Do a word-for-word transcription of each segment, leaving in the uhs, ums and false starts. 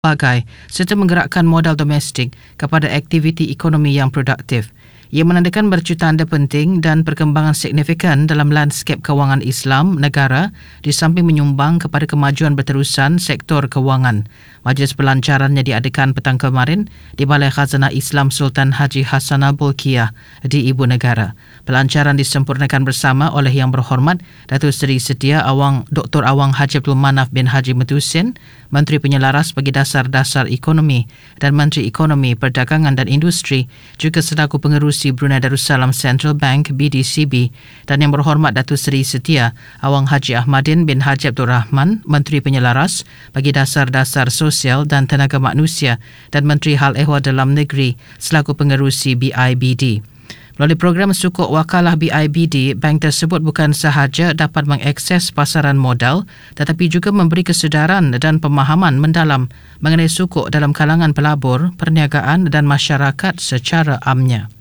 pelbagai serta menggerakkan modal domestik kepada aktiviti ekonomi yang produktif. Ia menandakan bercu tanda penting dan perkembangan signifikan dalam lanskap kewangan Islam negara di samping menyumbang kepada kemajuan berterusan sektor kewangan. Majlis pelancarannya diadakan petang kemarin di Balai Khazanah Islam Sultan Haji Hassanal Bolkiah di Ibu Negara. Pelancaran disempurnakan bersama oleh Yang Berhormat Datuk Seri Setia Awang Doktor Awang Haji Abdul Manaf bin Haji Mutusin, Menteri Penyelaras bagi Dasar-Dasar Ekonomi dan Menteri Ekonomi, Perdagangan dan Industri, juga selaku pengerusi Brunei Darussalam Central Bank B D C B, dan Yang Berhormat Datuk Seri Setia Awang Haji Ahmadin bin Haji Abdul Rahman, Menteri Penyelaras bagi Dasar-Dasar Sosial dan Tenaga Manusia dan Menteri Hal Ehwal Dalam Negeri selaku pengerusi B I B D. Melalui program sukuk wakalah B I B D, bank tersebut bukan sahaja dapat mengakses pasaran modal tetapi juga memberi kesedaran dan pemahaman mendalam mengenai sukuk dalam kalangan pelabur, perniagaan dan masyarakat secara amnya.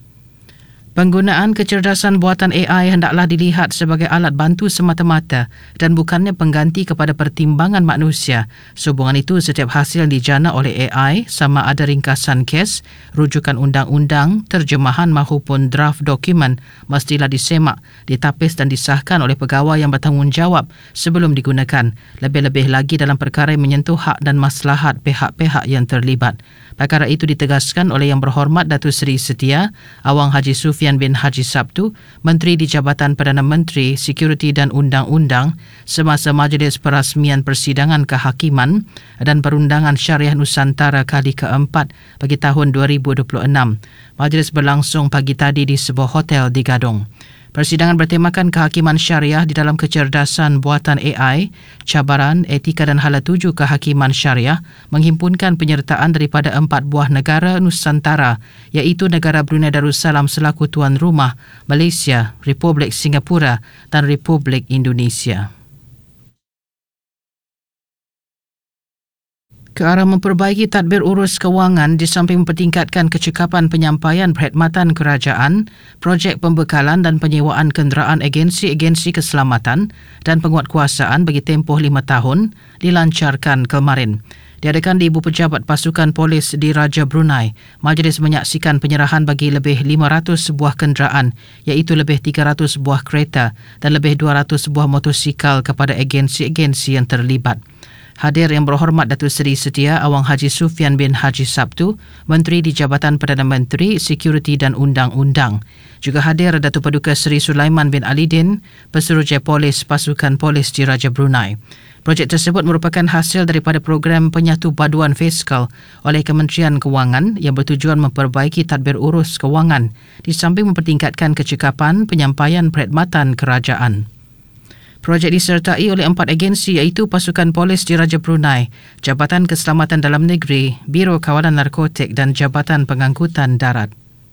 Penggunaan kecerdasan buatan A I hendaklah dilihat sebagai alat bantu semata-mata dan bukannya pengganti kepada pertimbangan manusia. Sehubungan itu, setiap hasil yang dijana oleh A I, sama ada ringkasan kes, rujukan undang-undang, terjemahan maupun draft dokumen, mestilah disemak, ditapis dan disahkan oleh pegawai yang bertanggungjawab sebelum digunakan. Lebih-lebih lagi dalam perkara yang menyentuh hak dan maslahat pihak-pihak yang terlibat. Perkara itu ditegaskan oleh Yang Berhormat Datuk Seri Setia Awang Haji Sufian bin Haji Sabtu, Menteri di Jabatan Perdana Menteri, Sekuriti dan Undang-Undang semasa Majlis Perasmian Persidangan Kehakiman dan Perundangan Syariah Nusantara kali keempat bagi tahun dua ribu dua puluh enam. Majlis berlangsung pagi tadi di sebuah hotel di Gadong. Persidangan bertemakan kehakiman syariah di dalam kecerdasan buatan A I, cabaran, etika dan hala tuju kehakiman syariah menghimpunkan penyertaan daripada empat buah negara Nusantara iaitu negara Brunei Darussalam selaku tuan rumah, Malaysia, Republik Singapura dan Republik Indonesia. Ke arah memperbaiki tadbir urus kewangan di samping mempertingkatkan kecekapan penyampaian perkhidmatan kerajaan, projek pembekalan dan penyewaan kenderaan agensi-agensi keselamatan dan penguatkuasaan bagi tempoh lima tahun dilancarkan kemarin. Diadakan di Ibu Pejabat Pasukan Polis di Raja Brunei, majlis menyaksikan penyerahan bagi lebih lima ratus buah kenderaan iaitu lebih tiga ratus buah kereta dan lebih dua ratus buah motosikal kepada agensi-agensi yang terlibat. Hadir Yang Berhormat Datuk Seri Setia Awang Haji Sufian bin Haji Sabtu, Menteri di Jabatan Perdana Menteri, Sekuriti dan Undang-Undang. Juga hadir Datuk Paduka Seri Sulaiman bin Alidin, Pesuruhjaya Polis Pasukan Polis di Raja Brunei. Projek tersebut merupakan hasil daripada program penyatu paduan fiskal oleh Kementerian Kewangan yang bertujuan memperbaiki tadbir urus kewangan di samping mempertingkatkan kecekapan penyampaian perkhidmatan kerajaan. Projek disertai oleh empat agensi iaitu Pasukan Polis di Raja Brunei, Jabatan Keselamatan Dalam Negeri, Biro Kawalan Narkotik dan Jabatan Pengangkutan Darat.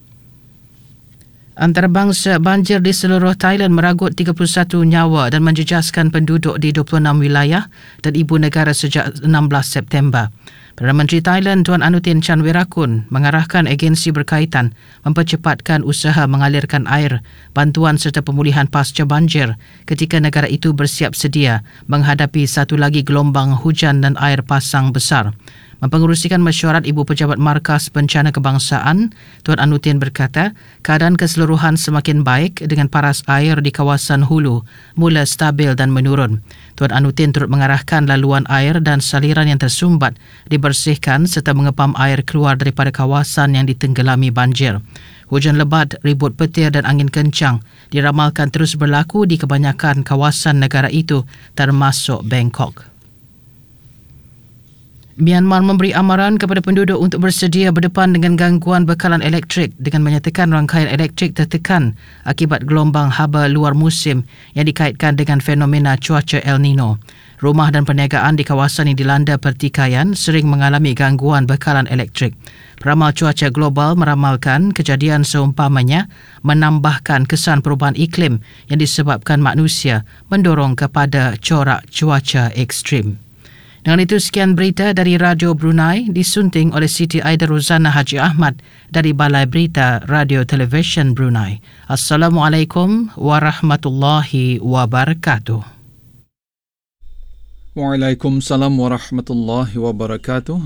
Antarabangsa banjir di seluruh Thailand meragut tiga puluh satu nyawa dan menjejaskan penduduk di dua puluh enam wilayah dan ibu negara sejak enam belas September. Perdana Menteri Thailand Tuan Anutin Chanvirakul mengarahkan agensi berkaitan mempercepatkan usaha mengalirkan air, bantuan serta pemulihan pasca banjir ketika negara itu bersiap sedia menghadapi satu lagi gelombang hujan dan air pasang besar. Mempengerusikan mesyuarat Ibu Pejabat Markas Bencana Kebangsaan, Tuan Anutin berkata, keadaan keseluruhan semakin baik dengan paras air di kawasan hulu mula stabil dan menurun. Tuan Anutin turut mengarahkan laluan air dan saliran yang tersumbat dibersihkan serta mengepam air keluar daripada kawasan yang ditenggelami banjir. Hujan lebat, ribut petir dan angin kencang diramalkan terus berlaku di kebanyakan kawasan negara itu termasuk Bangkok. Myanmar memberi amaran kepada penduduk untuk bersedia berdepan dengan gangguan bekalan elektrik dengan menyatakan rangkaian elektrik tertekan akibat gelombang haba luar musim yang dikaitkan dengan fenomena cuaca El Nino. Rumah dan perniagaan di kawasan yang dilanda pertikaian sering mengalami gangguan bekalan elektrik. Peramal cuaca global meramalkan kejadian seumpamanya menambahkan kesan perubahan iklim yang disebabkan manusia mendorong kepada corak cuaca ekstrim. Dengan itu, sekian berita dari Radio Brunei disunting oleh Siti Aida Rozana Haji Ahmad dari Balai Berita Radio Television Brunei. Assalamualaikum warahmatullahi wabarakatuh. Waalaikumsalam warahmatullahi wabarakatuh.